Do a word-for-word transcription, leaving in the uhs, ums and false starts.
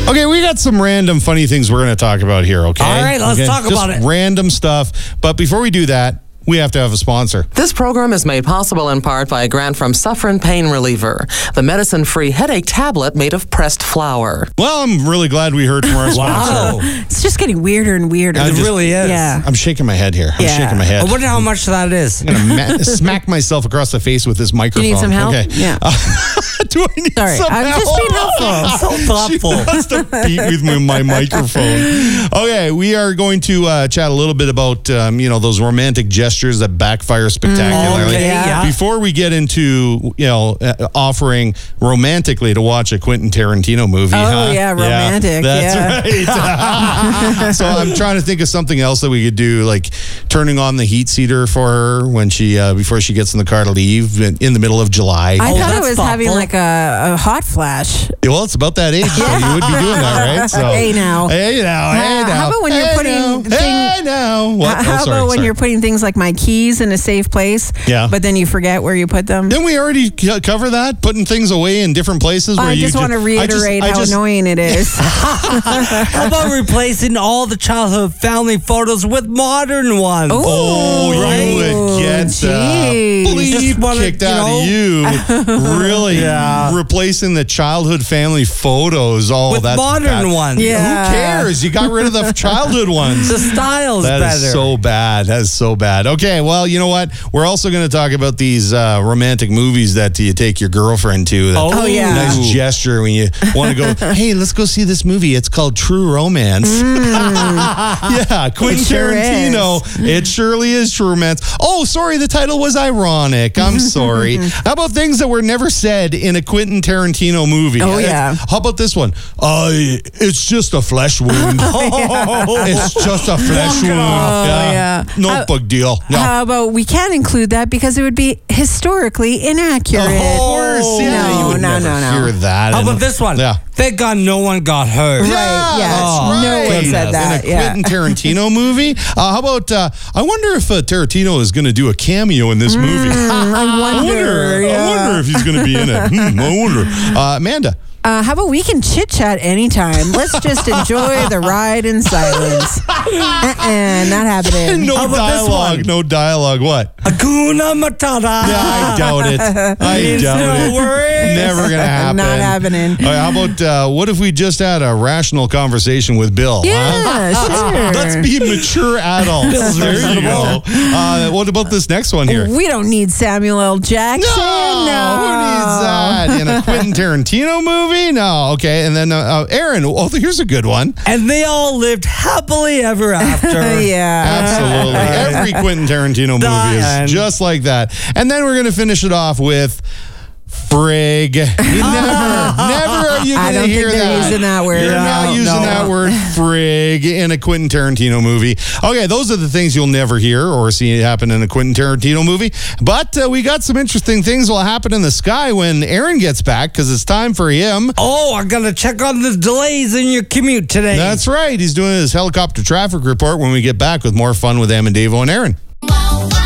Okay, we got some random funny things we're going to talk about here, okay? All right, let's okay? talk Just about it. Random stuff. But before we do that, we have to have a sponsor. This program is made possible in part by a grant from Suffren Pain Reliever, the medicine-free headache tablet made of pressed flour. Well, I'm really glad we heard from our sponsor. Wow. It's just getting weirder and weirder. I It just- really is. Yeah. I'm shaking my head here. I'm Yeah. shaking my head. I wonder how much that is. I'm going to ma- smack myself across the face with this microphone. some help? Okay. Yeah. Uh, do I need Sorry, some I'm help? just being helpful. So thoughtful. She wants to beat with my, my microphone. Okay, we are going to uh, chat a little bit about um, you know those romantic gestures that backfire spectacularly. Okay, yeah. Before we get into you know uh, offering romantically to watch a Quentin Tarantino movie. Oh, huh? yeah, romantic, That's right. So I'm trying to think of something else that we could do, like turning on the heat seater for her when she uh, before she gets in the car to leave in, in the middle of July. I Oh, thought it that's was having thoughtful. like a, a hot flash. Well, it's about that age, so you would be doing that, right? So, Hey, now. Hey now. Hey Uh, now. how about when you're hey putting now, thing- Hey now. What? How Oh, about sorry, when sorry. you're putting things like my keys in a safe place, Yeah. but then you forget where you put them? Didn't we already c- cover that? Putting things away in different places? Where I you just ju- want to I just- reiterate I how just- annoying it is. How about replacing all the childhood family photos with modern ones? Oh, you Right? would get the Jeez. bleep Just wanna, kicked you out know- of you. Really Yeah. replacing the childhood family photos. Oh, With that's modern bad. ones. Yeah. Who cares? You got rid of the childhood ones. The style's That better. is so bad. That is so bad. Okay, well, you know what? We're also going to talk about these uh, romantic movies that you take your girlfriend to. That Oh, yeah. Nice gesture when you want to go, hey, let's go see this movie. It's called True Romance. Yeah, Quentin It sure Tarantino. It surely is True Romance. Oh, sorry, the title was ironic. I'm sorry. How about things that were never said in a Quentin Tarantino movie? Oh, yeah. How about this one? Uh, it's just a flesh wound. It's just a flesh wound. yeah. No How- big deal. No. How about we can't include that because it would be historically inaccurate? Of course, yeah, No, you would no, never no, no. hear that. How And- about this one? Yeah. Thank God no one got hurt. Right, yeah. that's No one right. said that, In a yeah. Quentin Tarantino movie. Uh, how about? Uh, I wonder if uh, Tarantino is going to do a cameo in this movie. I I wonder. wonder. yeah. I wonder if he's going to be in it. Hmm, I wonder. Uh, Amanda. Uh, how about we can chit chat anytime? Let's just enjoy the ride in silence. Uh-uh, not happening. No How about this dialogue. one? No dialogue. What? Hakuna Matata. Yeah, I doubt it. I It's doubt no it. worries. Never gonna happen. Not happening. All right, how about uh, what if we just had a rational conversation with Bill? huh? Yeah, sure. Let's be mature adults. Bill's There you go. Uh, what about this next one here? We don't need Samuel L. Jackson. No, No. who needs that in a Quentin Tarantino movie? No, okay. And then uh, uh, Aaron. Oh, here's a good one. And they all lived happily ever after. Yeah. Absolutely, every Quentin Tarantino movie Done. is just like that. And then we're gonna finish it off with. Frig. You never, never are you I going to don't hear think they're that. using that word. You're No, not using no. that word, frig, in a Quentin Tarantino movie. Okay, those are the things you'll never hear or see happen in a Quentin Tarantino movie. But uh, we got some interesting things will happen in the sky when Aaron gets back because it's time for him. Oh, I gotta check on the delays in your commute today. That's right. He's doing his helicopter traffic report when we get back with more fun with Em and Davo and Aaron.